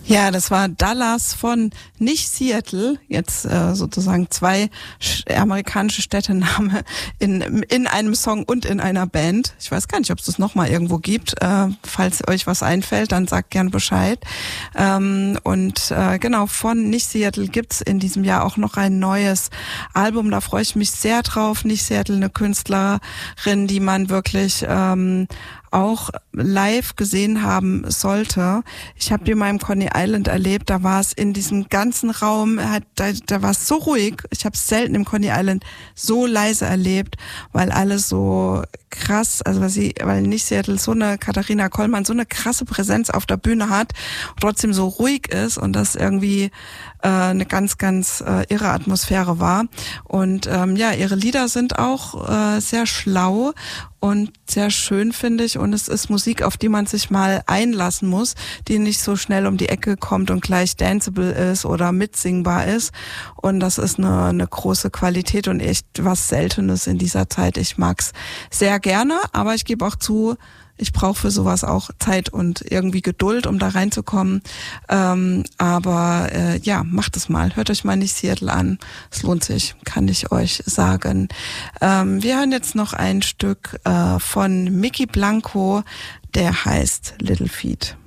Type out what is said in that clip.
Ja, das war Dallas von nicht Seattle, jetzt sozusagen zwei amerikanische Städtename in einem Song und in einer Band. Ich weiß gar nicht, ob es das nochmal irgendwo gibt. Falls euch was einfällt, dann sagt gern Bescheid. Genau, von nicht Seattle gibt's in diesem Jahr auch noch ein neues Album. Da freue ich mich sehr drauf. Nicht Seattle, eine Künstlerin, die man wirklich auch live gesehen haben sollte. Ich habe die mal im Coney Island erlebt, da war es in diesem ganzen Raum, da war es so ruhig. Ich habe es selten im Coney Island so leise erlebt, weil alles so krass, also weil nicht Seattle so eine Katharina Kollmann so eine krasse Präsenz auf der Bühne hat, trotzdem so ruhig ist und das irgendwie eine ganz, ganz irre Atmosphäre war. Und ihre Lieder sind auch sehr schlau und sehr schön, finde ich. Und es ist Musik, auf die man sich mal einlassen muss, die nicht so schnell um die Ecke kommt und gleich danceable ist oder mitsingbar ist. Und das ist eine große Qualität und echt was Seltenes in dieser Zeit. Ich mag's sehr gerne, aber ich gebe auch zu, ich brauche für sowas auch Zeit und irgendwie Geduld, um da reinzukommen. Macht es mal. Hört euch mal nicht Seattle an. Es lohnt sich, kann ich euch sagen. Wir hören jetzt noch ein Stück von Mickey Blanco, der heißt Little Feet.